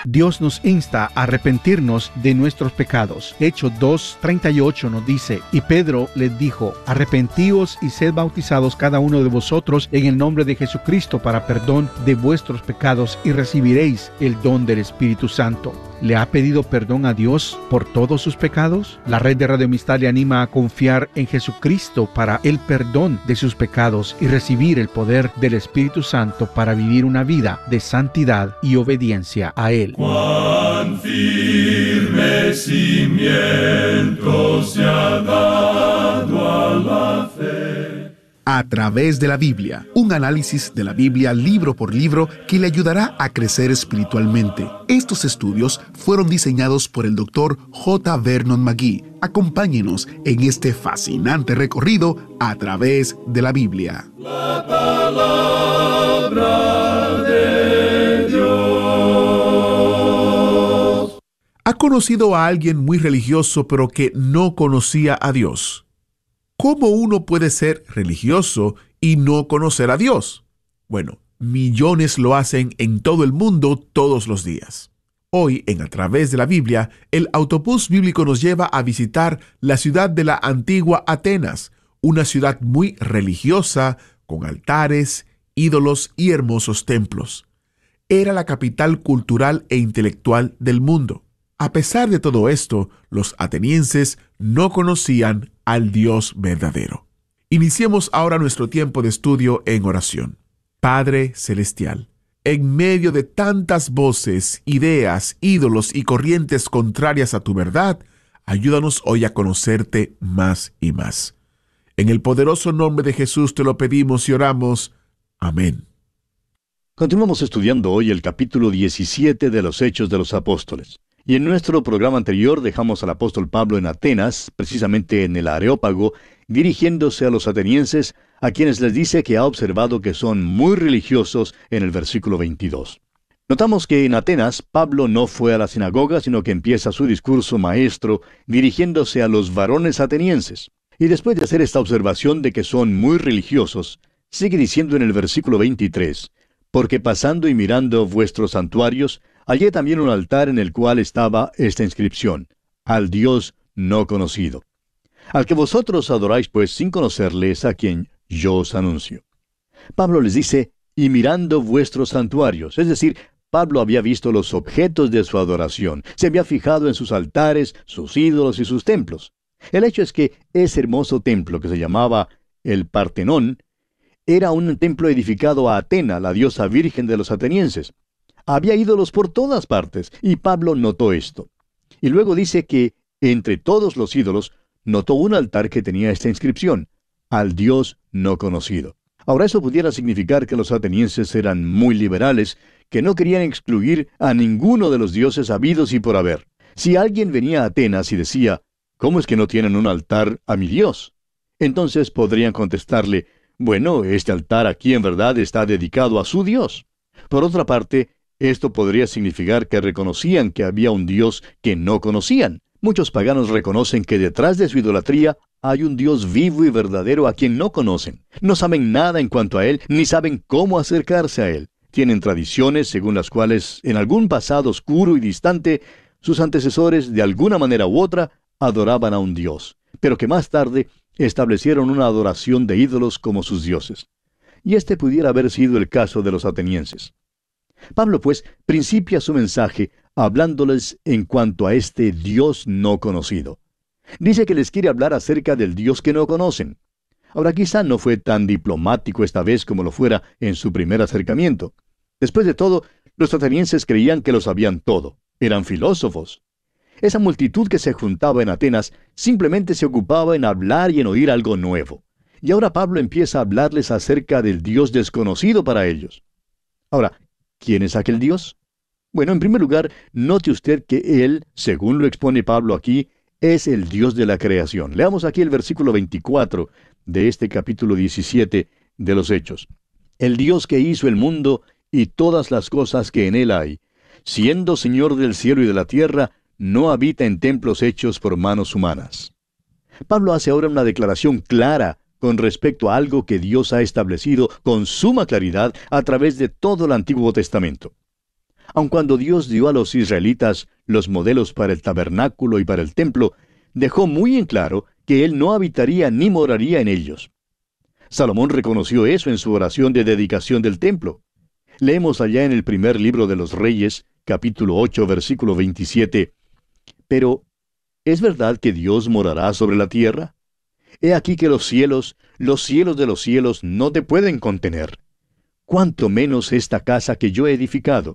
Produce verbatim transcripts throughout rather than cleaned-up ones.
Dios nos insta a arrepentirnos de nuestros pecados. Hechos dos treinta y ocho nos dice: y Pedro les dijo: arrepentíos y sed bautizados cada uno de vosotros en el nombre de Jesucristo para perdón de vuestros pecados y recibiréis el don del Espíritu Santo. ¿Le ha pedido perdón a Dios por todos sus pecados? La red de Radio Amistad le anima a confiar en Jesucristo para el perdón de sus pecados y recibir el poder del Espíritu Santo para vivir una vida de santidad y obediencia a Él. Cuán firme cimiento se ha dado a la fe. A través de la Biblia, un análisis de la Biblia libro por libro que le ayudará a crecer espiritualmente. Estos estudios fueron diseñados por el doctor J. Vernon McGee. Acompáñenos en este fascinante recorrido a través de la Biblia. La palabra de Dios. ¿Ha conocido a alguien muy religioso pero que no conocía a Dios? ¿Cómo uno puede ser religioso y no conocer a Dios? Bueno, millones lo hacen en todo el mundo todos los días. Hoy, en A Través de la Biblia, el autobús bíblico nos lleva a visitar la ciudad de la antigua Atenas, una ciudad muy religiosa, con altares, ídolos y hermosos templos. Era la capital cultural e intelectual del mundo. A pesar de todo esto, los atenienses no conocían al Dios verdadero. Iniciemos ahora nuestro tiempo de estudio en oración. Padre Celestial, en medio de tantas voces, ideas, ídolos y corrientes contrarias a tu verdad, ayúdanos hoy a conocerte más y más. En el poderoso nombre de Jesús te lo pedimos y oramos. Amén. Continuamos estudiando hoy el capítulo diecisiete de los Hechos de los Apóstoles. Y en nuestro programa anterior dejamos al apóstol Pablo en Atenas, precisamente en el Areópago, dirigiéndose a los atenienses, a quienes les dice que ha observado que son muy religiosos en el versículo veintidós. Notamos que en Atenas Pablo no fue a la sinagoga, sino que empieza su discurso maestro dirigiéndose a los varones atenienses. Y después de hacer esta observación de que son muy religiosos, sigue diciendo en el versículo veintitrés, porque pasando y mirando vuestros santuarios, hallé también un altar en el cual estaba esta inscripción: al Dios no conocido. Al que vosotros adoráis pues sin conocerle es a quien yo os anuncio. Pablo les dice, y mirando vuestros santuarios, es decir, Pablo había visto los objetos de su adoración, se había fijado en sus altares, sus ídolos y sus templos. El hecho es que ese hermoso templo que se llamaba el Partenón era un templo edificado a Atena, la diosa virgen de los atenienses. Había ídolos por todas partes, y Pablo notó esto. Y luego dice que, entre todos los ídolos, notó un altar que tenía esta inscripción: al Dios no conocido. Ahora, eso pudiera significar que los atenienses eran muy liberales, que no querían excluir a ninguno de los dioses habidos y por haber. Si alguien venía a Atenas y decía, ¿cómo es que no tienen un altar a mi Dios? Entonces podrían contestarle, bueno, este altar aquí en verdad está dedicado a su Dios. Por otra parte, esto podría significar que reconocían que había un Dios que no conocían. Muchos paganos reconocen que detrás de su idolatría hay un Dios vivo y verdadero a quien no conocen. No saben nada en cuanto a Él, ni saben cómo acercarse a Él. Tienen tradiciones según las cuales, en algún pasado oscuro y distante, sus antecesores, de alguna manera u otra, adoraban a un Dios, pero que más tarde establecieron una adoración de ídolos como sus dioses. Y este pudiera haber sido el caso de los atenienses. Pablo, pues, principia su mensaje hablándoles en cuanto a este Dios no conocido. Dice que les quiere hablar acerca del Dios que no conocen. Ahora, quizá no fue tan diplomático esta vez como lo fuera en su primer acercamiento. Después de todo, los atenienses creían que lo sabían todo. Eran filósofos. Esa multitud que se juntaba en Atenas simplemente se ocupaba en hablar y en oír algo nuevo. Y ahora Pablo empieza a hablarles acerca del Dios desconocido para ellos. Ahora, ¿quién es aquel Dios? Bueno, en primer lugar, note usted que Él, según lo expone Pablo aquí, es el Dios de la creación. Leamos aquí el versículo veinticuatro de este capítulo diecisiete de los Hechos. El Dios que hizo el mundo y todas las cosas que en él hay, siendo Señor del cielo y de la tierra, no habita en templos hechos por manos humanas. Pablo hace ahora una declaración clara con respecto a algo que Dios ha establecido con suma claridad a través de todo el Antiguo Testamento. Aun cuando Dios dio a los israelitas los modelos para el tabernáculo y para el templo, dejó muy en claro que Él no habitaría ni moraría en ellos. Salomón reconoció eso en su oración de dedicación del templo. Leemos allá en el primer libro de los Reyes, capítulo ocho, versículo veintisiete, «Pero, ¿es verdad que Dios morará sobre la tierra? He aquí que los cielos, los cielos de los cielos, no te pueden contener. Cuánto menos esta casa que yo he edificado».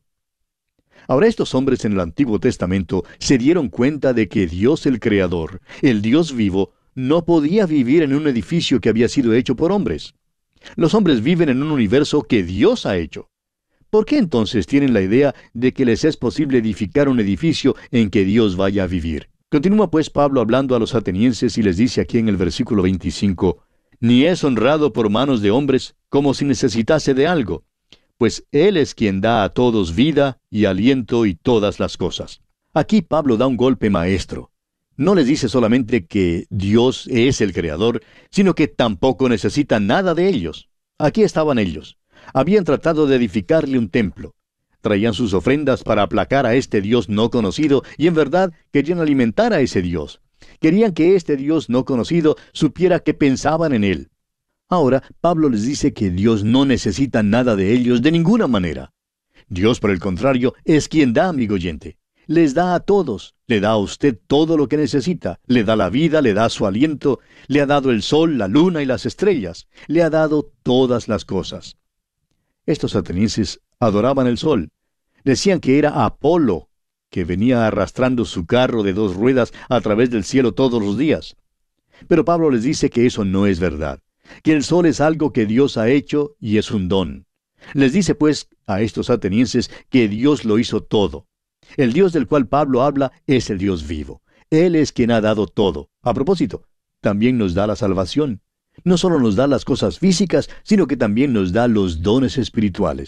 Ahora estos hombres en el Antiguo Testamento se dieron cuenta de que Dios el Creador, el Dios vivo, no podía vivir en un edificio que había sido hecho por hombres. Los hombres viven en un universo que Dios ha hecho. ¿Por qué entonces tienen la idea de que les es posible edificar un edificio en que Dios vaya a vivir? Continúa pues Pablo hablando a los atenienses y les dice aquí en el versículo veinticinco, «Ni es honrado por manos de hombres como si necesitase de algo, pues Él es quien da a todos vida y aliento y todas las cosas». Aquí Pablo da un golpe maestro. No les dice solamente que Dios es el Creador, sino que tampoco necesita nada de ellos. Aquí estaban ellos. Habían tratado de edificarle un templo. Traían sus ofrendas para aplacar a este Dios no conocido y en verdad querían alimentar a ese Dios. Querían que este Dios no conocido supiera que pensaban en Él. Ahora, Pablo les dice que Dios no necesita nada de ellos de ninguna manera. Dios, por el contrario, es quien da, amigo oyente. Les da a todos, le da a usted todo lo que necesita, le da la vida, le da su aliento, le ha dado el sol, la luna y las estrellas, le ha dado todas las cosas. Estos atenienses adoraban el sol. Decían que era Apolo, que venía arrastrando su carro de dos ruedas a través del cielo todos los días. Pero Pablo les dice que eso no es verdad, que el sol es algo que Dios ha hecho y es un don. Les dice pues a estos atenienses que Dios lo hizo todo. El Dios del cual Pablo habla es el Dios vivo. Él es quien ha dado todo. A propósito, también nos da la salvación. No solo nos da las cosas físicas, sino que también nos da los dones espirituales.